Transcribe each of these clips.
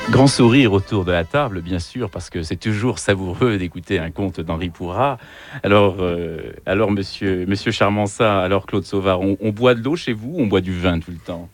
Grand sourire autour de la table, bien sûr, parce que c'est toujours savoureux d'écouter un conte d'Henri Pourrat. Alors monsieur Charmensat, alors Claude Sauvard, on boit de l'eau chez vous ou on boit du vin tout le temps?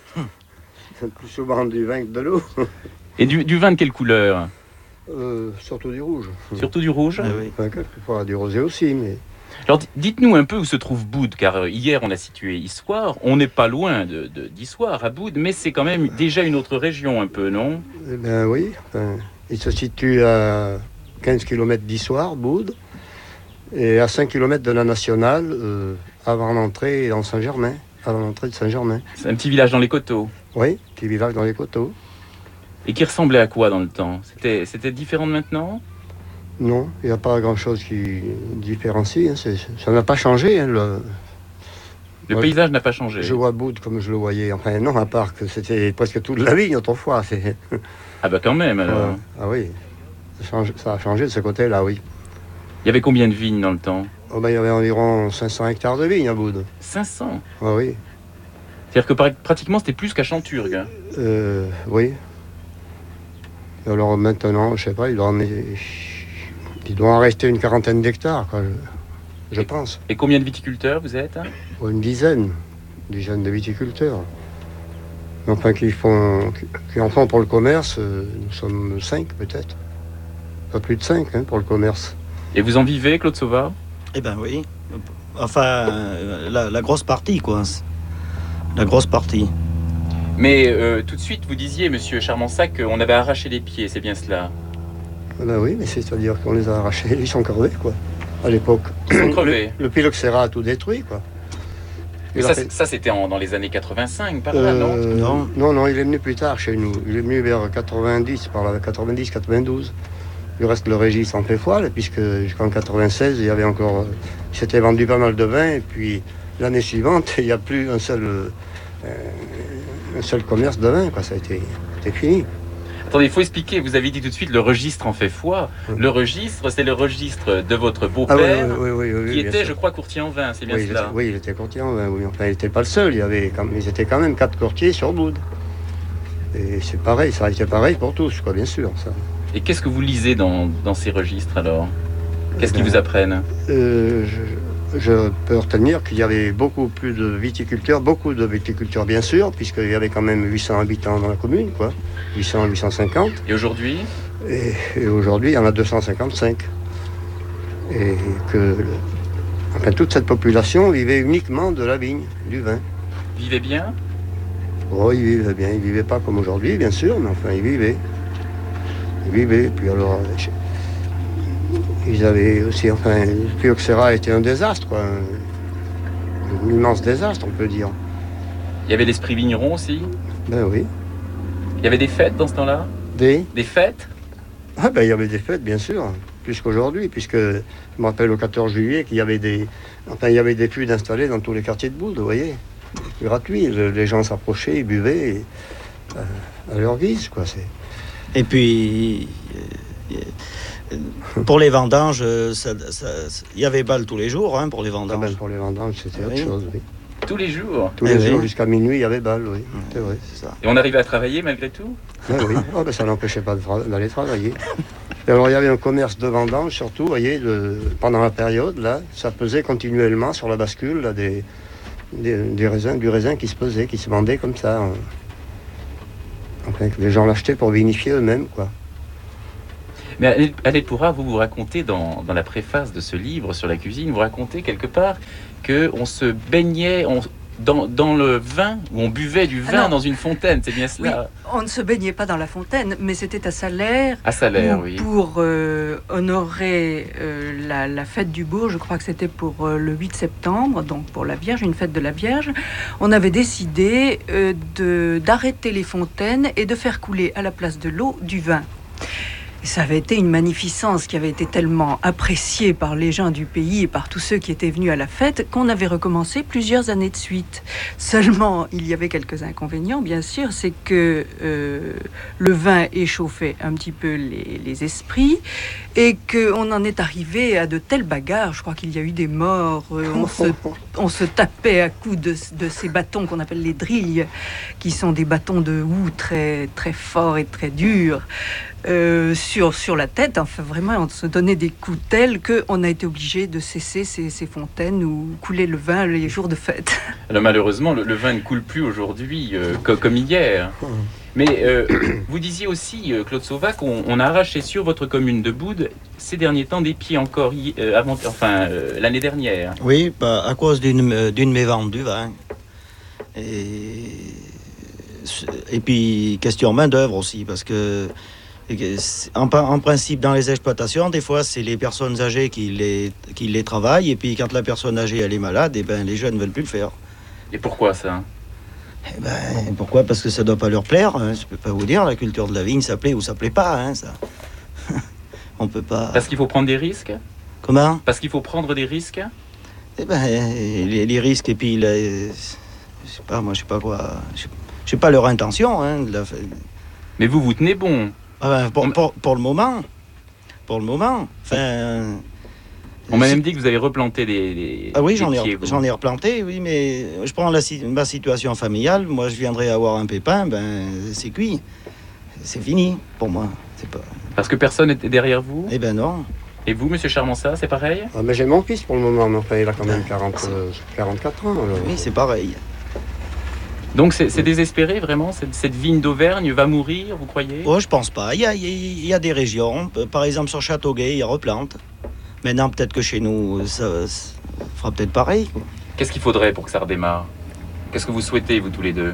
Plus souvent du vin que de l'eau. Et du vin de quelle couleur? Surtout du rouge. Surtout du rouge? Oui. Enfin, quelquefois du rosé aussi, mais... Alors dites-nous un peu où se trouve Boude, car hier on a situé Issoire. On n'est pas loin d'Issoire à Boude, mais c'est quand même déjà une autre région un peu, non? Eh bien oui, il se situe à 15 km d'Issoire, Boude, et à 5 km de la Nationale, avant l'entrée dans Saint-Germain, avant l'entrée de Saint-Germain. C'est un petit village dans les coteaux. Oui, petit village dans les coteaux. Et qui ressemblait à quoi dans le temps? C'était différent de maintenant? Non, il n'y a pas grand-chose qui différencie. Ça n'a pas changé. Le paysage n'a pas changé. Je vois Boude comme je le voyais. Enfin, non, à part que c'était presque toute la vigne autrefois. Ah bah quand même, alors. Ah oui, ça a changé de ce côté-là, oui. Il y avait combien de vignes dans le temps? Il y avait environ 500 hectares de vignes à Boude. 500? Ah oui. C'est-à-dire que pratiquement c'était plus qu'à Chanturgue. Oui. Et alors maintenant, je sais pas, il doit en rester une quarantaine d'hectares, quoi, je pense. Et combien de viticulteurs vous êtes? Une dizaine de viticulteurs. Enfin, qui en font pour le commerce, nous sommes 5 peut-être. Pas plus de 5 pour le commerce. Et vous en vivez, Claude Sauvard? Eh ben oui. Enfin, la grosse partie, quoi. La grosse partie. Mais tout de suite, vous disiez, monsieur Charmensat, qu'on avait arraché les pieds, c'est bien cela? Ben oui, mais c'est-à-dire qu'on les a arrachés, ils sont crevés, quoi, à l'époque. Ils sont crevés. Le phylloxéra a tout détruit, quoi. Mais ça c'était dans les années 85, par là, non? Non, il est venu plus tard chez nous. Il est venu vers 90, par là, 90-92. Il reste le Régis en Péfoile, puisque jusqu'en 96, il y avait encore... il s'était vendu pas mal de vin, et puis l'année suivante, il n'y a plus un seul commerce de vin, quoi. C'était fini. Attendez, il faut expliquer, vous avez dit tout de suite le registre en fait foi. Le registre, c'est le registre de votre beau-père, qui était, je crois, courtier en vin, c'est bien cela? Oui, il était courtier en vin, oui. Enfin, il n'était pas le seul, ils étaient quand même 4 courtiers sur Boude. Et c'est pareil, ça a été pareil pour tous, quoi, bien sûr. Ça. Et qu'est-ce que vous lisez dans ces registres, alors? Qu'est-ce qu'ils vous apprennent? Je peux retenir qu'il y avait beaucoup de viticulteurs bien sûr, puisqu'il y avait quand même 800 habitants dans la commune, quoi. 850. Et aujourd'hui? Et aujourd'hui, il y en a 255. Et que toute cette population vivait uniquement de la vigne, du vin. Vivait bien? Oh, ils vivaient bien. Ils vivaient pas comme aujourd'hui, bien sûr, mais enfin, ils vivaient. Puis alors... ils avaient aussi, le phylloxéra était un désastre, quoi. Un immense désastre, on peut dire. Il y avait l'esprit vigneron aussi? Ben oui. Il y avait des fêtes dans ce temps-là? Des fêtes? Ah ben il y avait des fêtes, bien sûr, plus qu'aujourd'hui, puisque je me rappelle au 14 juillet qu'il y avait des fûts installés dans tous les quartiers de Boude, vous voyez. Gratuit, les gens s'approchaient, ils buvaient à leur guise, quoi. Et puis... pour les vendanges, il y avait bal tous les jours, pour les vendanges. Ah ben, pour les vendanges, c'était autre chose, oui. Tous les jours? Tous les jours, jusqu'à minuit, il y avait bal, oui. C'est vrai, c'est ça. Et on arrivait à travailler malgré tout? Oui. Ça n'empêchait pas d'aller travailler. Et alors, il y avait un commerce de vendanges, surtout, vous voyez, pendant la période, là, ça pesait continuellement sur la bascule, là, du raisin qui se pesait, qui se vendait comme ça. Enfin, les gens l'achetaient pour vinifier eux-mêmes, quoi. Mais Henri Pourrat, vous racontez dans la préface de ce livre sur la cuisine, vous racontez quelque part qu'on se baignait dans le vin, ou on buvait du vin dans une fontaine, c'est bien cela? Oui, on ne se baignait pas dans la fontaine, mais c'était à Salers. À Salers, oui. Pour honorer la fête du bourg, je crois que c'était pour le 8 septembre, donc pour la Vierge, une fête de la Vierge, on avait décidé d'arrêter les fontaines et de faire couler à la place de l'eau du vin. ça avait été une magnificence qui avait été tellement appréciée par les gens du pays et par tous ceux qui étaient venus à la fête qu'on avait recommencé plusieurs années de suite. Seulement, il y avait quelques inconvénients, bien sûr, c'est que le vin échauffait un petit peu les esprits et qu'on en est arrivé à de telles bagarres. Je crois qu'il y a eu des morts. On se tapait à coups de ces bâtons qu'on appelle les drilles, qui sont des bâtons de houx très, très forts et très durs. Sur la tête, enfin vraiment on se donnait des coups tels qu'on a été obligé de cesser ces fontaines où coulait le vin les jours de fête. Alors malheureusement, le vin ne coule plus aujourd'hui comme hier. Mais vous disiez aussi, Claude Sauvat, qu'on a arraché sur votre commune de Boudes ces derniers temps des pieds encore, l'année dernière. Oui, à cause d'une mévente du vin. Et puis question main d'œuvre aussi, parce que en principe, dans les exploitations, des fois, c'est les personnes âgées qui les travaillent. Et puis, quand la personne âgée elle est malade, les jeunes ne veulent plus le faire. Et pourquoi ça ? Pourquoi ? Parce que ça ne doit pas leur plaire. Hein. Je ne peux pas vous dire, la culture de la vigne, ça plaît ou ça ne plaît pas. Hein, ça. On peut pas... Parce qu'il faut prendre des risques ? Comment ? Parce qu'il faut prendre des risques ? Les risques, et puis, je sais pas, moi, je sais pas quoi... Je sais pas leur intention. Hein, Mais vous tenez bon. Pour le moment. Enfin, on m'a même dit que vous avez replanté des oui, pieds, j'en ai replanté, oui, mais je prends ma situation familiale. Moi, je viendrai avoir un pépin, c'est cuit. C'est fini, pour moi. C'est pas... Parce que personne n'était derrière vous ? Eh ben non. Et vous, monsieur Charmensat, c'est pareil ? Mais j'ai mon fils pour le moment, mais enfin, il a quand même 44 ans. Alors. Oui, c'est pareil. Donc c'est désespéré vraiment, cette vigne d'Auvergne va mourir, vous croyez ? Oh, je pense pas. Il y a des régions, par exemple sur Châteauguay, ils replantent. Maintenant, peut-être que chez nous, ça fera peut-être pareil. Qu'est-ce qu'il faudrait pour que ça redémarre ? Qu'est-ce que vous souhaitez, vous tous les deux ?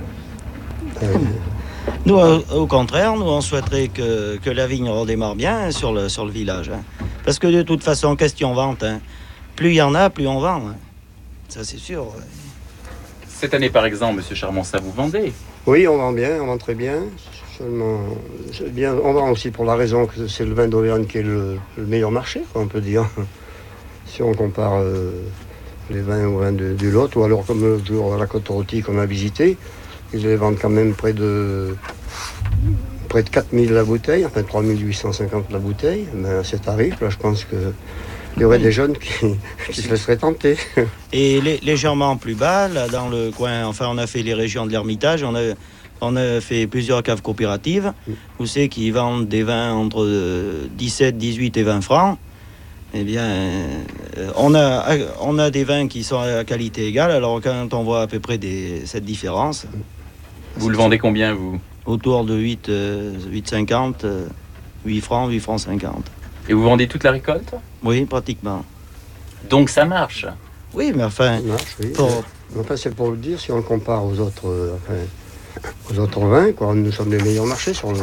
Nous, au contraire, nous on souhaiterait que la vigne redémarre bien sur le village. Hein. Parce que de toute façon, question vente, hein, plus il y en a, plus on vend. Hein. Ça, c'est sûr. Ouais. Cette année, par exemple, monsieur Charmensat, vous vendez ? Oui, on vend très bien. Seulement, on vend aussi pour la raison que c'est le vin d'Auvergne qui est le meilleur marché, quoi, on peut dire. Si on compare les vins aux vins du Lot, ou alors comme le jour à la Côte-Rôtie qu'on a visité, ils les vendent quand même près de 4 000 la bouteille, enfin 3 850 la bouteille. Mais à ces tarifs, là, je pense que il y aurait des jeunes qui se laisseraient tenter. Et légèrement plus bas, là, dans le coin, enfin, on a fait les régions de l'Ermitage, on a fait plusieurs caves coopératives, où c'est qu'ils vendent des vins entre 17, 18 et 20 francs. Eh bien, on a des vins qui sont à qualité égale, alors quand on voit à peu près cette différence... Vous le vendez combien, vous ? Autour de 8,50, 8 francs, 8 francs 50. Et vous vendez toute la récolte ? Oui, pratiquement. Donc ça marche ? Oui, mais enfin... Ça marche, oui. Enfin, c'est pour le dire, si on le compare aux autres vins, quoi, nous sommes les meilleurs marchés sur le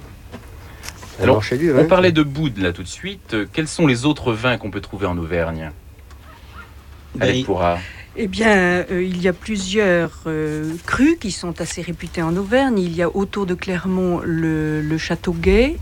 marché du vin. On parlait de Boudes, là, tout de suite. Quels sont les autres vins qu'on peut trouver en Auvergne ? Allez, pourra... Eh bien, il y a plusieurs crus qui sont assez réputés en Auvergne. Il y a autour de Clermont le Châteauguay,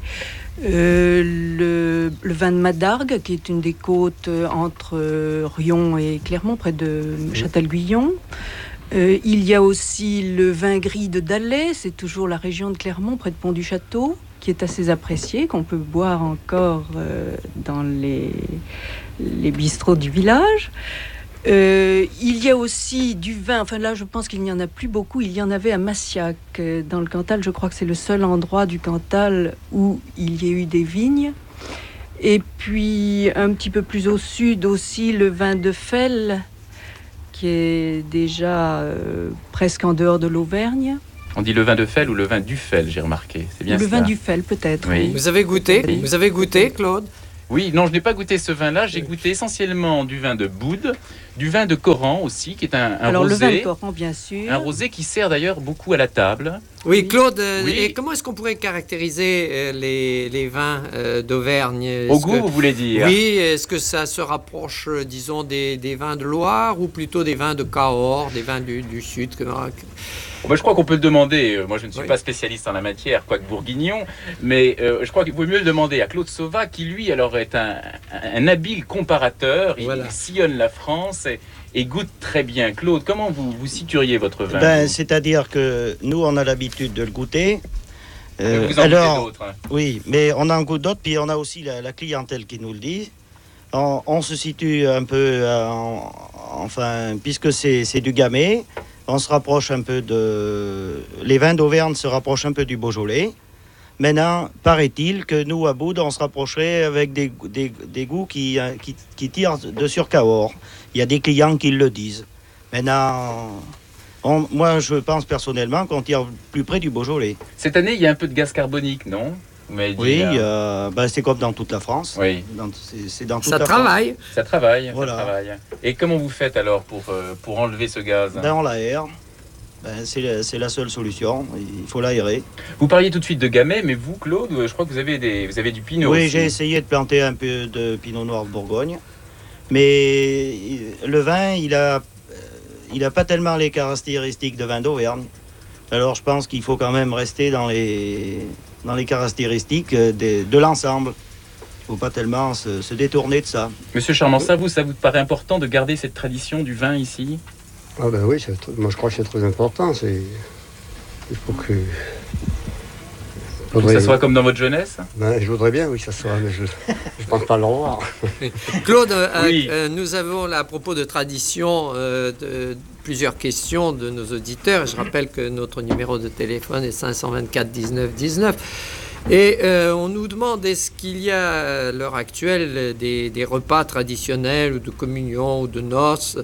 le vin de Madargues, qui est une des côtes entre Rion et Clermont, près de Châtel-Guyon. Il y a aussi le vin gris de Dalais, c'est toujours la région de Clermont, près de Pont-du-Château, qui est assez apprécié, qu'on peut boire encore dans les bistrots du village. Il y a aussi du vin, enfin là je pense qu'il n'y en a plus beaucoup, il y en avait à Massiac dans le Cantal, je crois que c'est le seul endroit du Cantal où il y a eu des vignes. Et puis un petit peu plus au sud aussi le vin de Felles, qui est déjà presque en dehors de l'Auvergne. On dit le vin de Felles ou le vin du Felles, j'ai remarqué, c'est bien ça. Le vin du Felles peut-être. Oui. Vous avez goûté, Claude ? Oui, non, je n'ai pas goûté ce vin-là. J'ai goûté essentiellement du vin de Boudes, du vin de Coran aussi, qui est un Alors, rosé. Alors le vin de Coran, bien sûr. Un rosé qui sert d'ailleurs beaucoup à la table. Oui, Claude, Oui. Et comment est-ce qu'on pourrait caractériser les vins d'Auvergne ? Au goût, vous voulez dire ? Oui, est-ce que ça se rapproche, disons, des vins de Loire ou plutôt des vins de Cahors, des vins du Sud ? Bah, je crois qu'on peut le demander. Moi, je ne suis Oui. pas spécialiste en la matière, quoique bourguignon, mais je crois qu'il vaut mieux le demander à Claude Sauvat, qui lui, alors, est un habile comparateur. Voilà. Il sillonne la France et goûte très bien. Claude, comment vous situeriez votre vin? Ben, vous c'est-à-dire que nous, on a l'habitude de le goûter. Vous en goûtez Alors, d'autres, hein. oui, mais on en goûte d'autres, puis on a aussi la clientèle qui nous le dit. On se situe un peu, enfin, puisque c'est du Gamay, on se rapproche un peu les vins d'Auvergne se rapprochent un peu du Beaujolais. Maintenant, paraît-il que nous, à Boude, on se rapprocherait avec des goûts qui tirent de sur Cahors. Il y a des clients qui le disent. Maintenant, moi, je pense personnellement qu'on tire plus près du Beaujolais. Cette année, il y a un peu de gaz carbonique, non? Vous m'avez dit, Oui, là. c'est comme dans toute la France. Oui. C'est dans toute Ça la travaille. Ça travaille, Voilà. ça travaille. Et comment vous faites alors pour enlever ce gaz? France. On l'aère. C'est la seule solution. Il faut l'aérer. Vous parliez tout de suite de Gamay, mais vous, Claude, je crois que vous avez du Pinot Oui, aussi. j'ai essayé de planter un peu de Pinot Noir de Bourgogne. Mais le vin, il a pas tellement les caractéristiques de vin d'Auvergne. Alors je pense qu'il faut quand même rester dans les caractéristiques de l'ensemble. Il ne faut pas tellement se détourner de ça. Monsieur Charmensat, ça vous paraît important de garder cette tradition du vin ici? Ah ben oui, moi je crois que c'est très important. Il faut que... Que ça soit comme dans votre jeunesse? Ben, je voudrais bien, oui, ça soit, mais je ne pense pas le revoir. Claude, Oui. nous avons là, à propos de tradition plusieurs questions de nos auditeurs. Je rappelle que notre numéro de téléphone est 524 19 19. Et on nous demande, est-ce qu'il y a à l'heure actuelle des repas traditionnels ou de communion ou de noces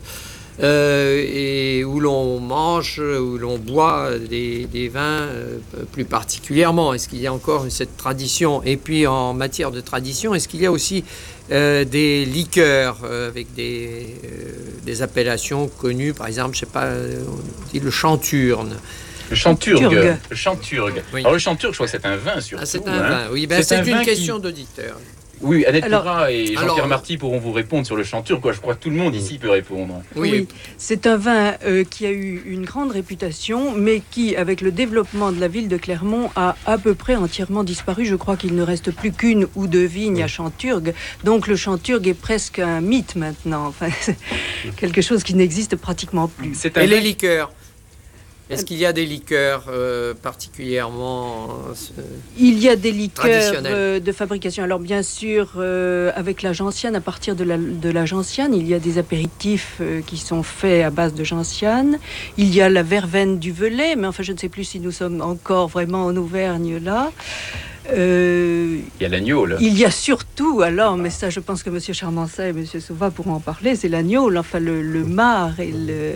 et où l'on mange, où l'on boit des vins plus particulièrement? Est-ce qu'il y a encore cette tradition? Et puis en matière de tradition, est-ce qu'il y a aussi des liqueurs avec des appellations connues? Par exemple, je sais pas, on dit le chanturne. Le chanturgue. Turgue. Le chanturgue. Oui. Alors le chanturgue, je crois que c'est un vin surtout. Ah, c'est un hein. vin, oui. Ben, C'est un c'est vin une qui- question d'auditeur. Oui, Annette Alors- Pourra et Jean-Pierre Alors- Marty pourront vous répondre sur le chanturgue. Je crois que tout le monde ici peut répondre. Oui. C'est un vin qui a eu une grande réputation, mais qui, avec le développement de la ville de Clermont, a à peu près entièrement disparu. Je crois qu'il ne reste plus qu'une ou deux vignes à Chanturgue. Donc le Chanturgue est presque un mythe maintenant. Enfin, c'est quelque chose qui n'existe pratiquement plus. C'est un Et les vin- liqueurs? Est-ce qu'il y a des liqueurs particulièrement Il y a des liqueurs Traditionnelles. de fabrication. Alors bien sûr, avec la gentiane, à partir de la gentiane, il y a des apéritifs qui sont faits à base de gentiane. Il y a la verveine du Velay, mais enfin je ne sais plus si nous sommes encore vraiment en Auvergne là. Il y a l'agneau, là. Il y a surtout, alors, mais ça je pense que M. Charmensat et M. Sauvat pourront en parler, c'est l'agneau, enfin le marc et le...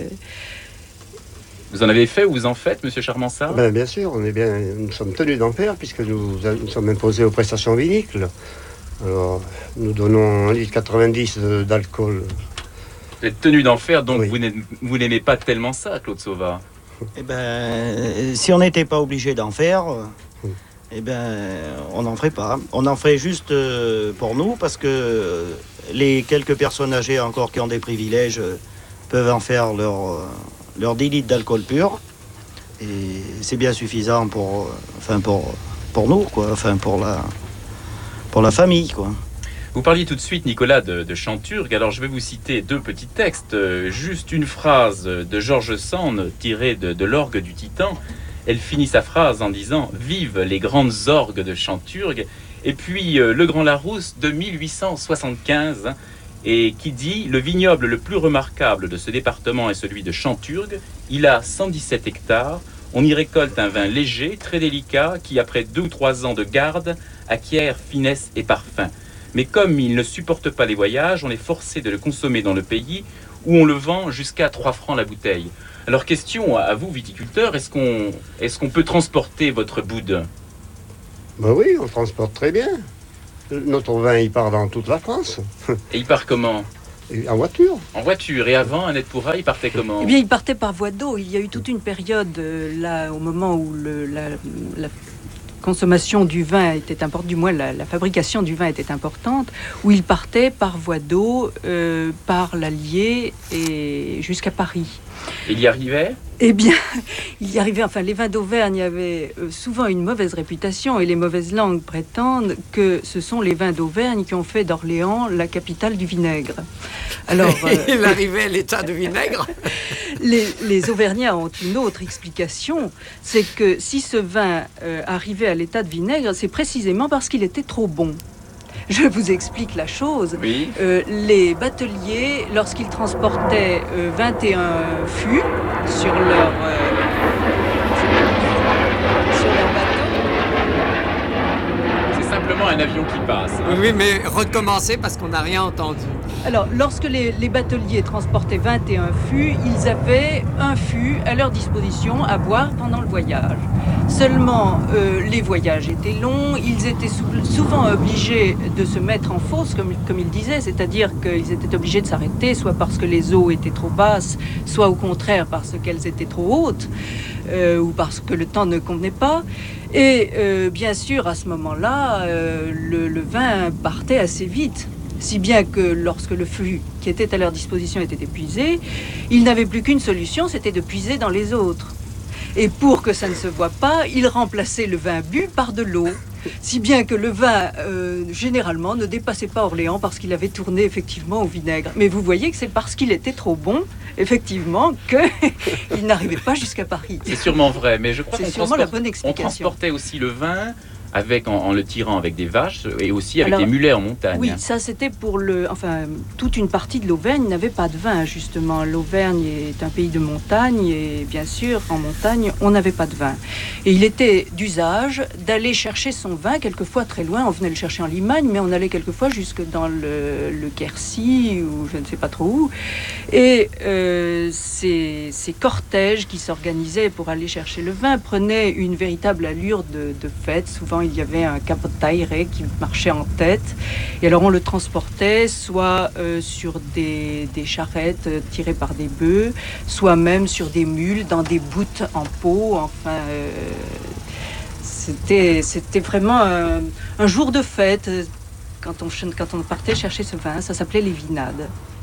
Vous en avez fait ou vous en faites, Monsieur Charmensat? Ben, bien sûr, nous sommes tenus d'en faire puisque nous sommes imposés aux prestations vinicoles. Alors, nous donnons 1,90 litre d'alcool. Vous êtes tenu d'en faire, donc Oui. vous n'aimez pas tellement ça, Claude Sauvat. Eh ben, si on n'était pas obligé d'en faire, eh ben, on n'en ferait pas. On en ferait juste pour nous, parce que les quelques personnes âgées encore qui ont des privilèges peuvent en faire leur 10 litres d'alcool pur. Et c'est bien suffisant pour nous, quoi. Enfin, pour la famille, quoi. Vous parliez tout de suite, Nicolas, de Chanturgue. Alors, je vais vous citer deux petits textes. Juste une phrase de Georges Sand tirée de l'orgue du Titan. Elle finit sa phrase en disant « Vive les grandes orgues de Chanturgue ». Et puis, Le Grand Larousse de 1875, hein, et qui dit « Le vignoble le plus remarquable de ce département est celui de Chanturgue. Il a 117 hectares. On y récolte un vin léger, très délicat, qui, après 2 ou 3 ans de garde, acquiert finesse et parfum. Mais comme il ne supporte pas les voyages, on est forcé de le consommer dans le pays où on le vend jusqu'à 3 francs la bouteille. Alors question à vous, viticulteurs, est-ce qu'on peut transporter votre boude? Ben oui, on transporte très bien. Notre vin, il part dans toute la France, Et il part comment? Et en voiture. En voiture. Et avant, Annette Pourra, il partait comment? Eh bien, il partait par voie d'eau. Il y a eu toute une période, là, au moment où la consommation du vin était importante, du moins la fabrication du vin était importante, où il partait par voie d'eau, par l'Allier et jusqu'à Paris. Il y arrivait? Eh bien, il y arrivait, enfin, les vins d'Auvergne avaient souvent une mauvaise réputation et les mauvaises langues prétendent que ce sont les vins d'Auvergne qui ont fait d'Orléans la capitale du vinaigre. Alors, il arrivait à l'état de vinaigre. Les Auvergnats ont une autre explication, c'est que si ce vin arrivait à l'état de vinaigre, c'est précisément parce qu'il était trop bon. Je vous explique la chose. Oui. Les bateliers, lorsqu'ils transportaient 21 fûts sur leur bateau. C'est simplement un avion qui passe. Hein. Oui, mais recommencer parce qu'on n'a rien entendu. Alors, lorsque les bateliers transportaient 21 fûts, ils avaient un fût à leur disposition à boire pendant le voyage. Seulement, les voyages étaient longs, ils étaient souvent obligés de se mettre en fosse, comme ils disaient, c'est-à-dire qu'ils étaient obligés de s'arrêter, soit parce que les eaux étaient trop basses, soit au contraire parce qu'elles étaient trop hautes, ou parce que le temps ne convenait pas. Et bien sûr, à ce moment-là, le vin partait assez vite. Si bien que lorsque le flux qui était à leur disposition était épuisé, ils n'avaient plus qu'une solution, c'était de puiser dans les autres. Et pour que ça ne se voit pas, ils remplaçaient le vin bu par de l'eau. Si bien que le vin, généralement, ne dépassait pas Orléans parce qu'il avait tourné effectivement au vinaigre. Mais vous voyez que c'est parce qu'il était trop bon, effectivement, qu'il n'arrivait pas jusqu'à Paris. C'est sûrement vrai, mais je crois C'est qu'on sûrement la bonne explication. transportait aussi le vin en le tirant avec des vaches et aussi avec Alors, des mulets en montagne. Oui, ça c'était pour toute une partie de l'Auvergne n'avait pas de vin, justement. L'Auvergne est un pays de montagne et bien sûr, en montagne, on n'avait pas de vin. Et il était d'usage d'aller chercher son vin, quelquefois très loin. On venait le chercher en Limagne, mais on allait quelquefois jusque dans le Quercy ou je ne sais pas trop où. Et ces cortèges qui s'organisaient pour aller chercher le vin prenaient une véritable allure de fête. Souvent, il y avait un capotaire qui marchait en tête. Et alors, on le transportait soit sur des charrettes tirées par des bœufs, soit même sur des mules, dans des boutes en peau. Enfin, c'était vraiment un jour de fête quand on partait chercher ce vin. Ça s'appelait les vinades.